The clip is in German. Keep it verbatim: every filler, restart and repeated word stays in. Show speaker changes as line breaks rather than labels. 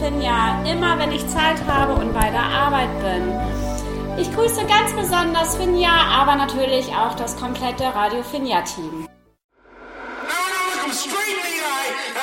Finja, immer wenn ich Zeit habe und bei der Arbeit bin. Ich grüße ganz besonders Finja, aber natürlich auch das komplette Radio Finja Team.